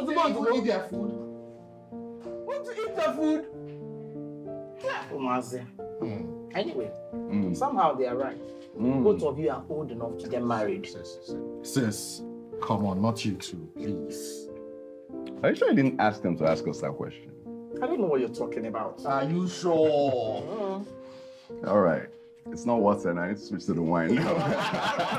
What's the man to eat their food? Want to eat their food? Anyway, somehow they are right. Both of you are old enough to get married. Sis, come on, not you two, please. Are you sure I didn't ask them to ask us that question? I don't know what you're talking about. Are you sure? All right. It's not water, and I need to switch to the wine now.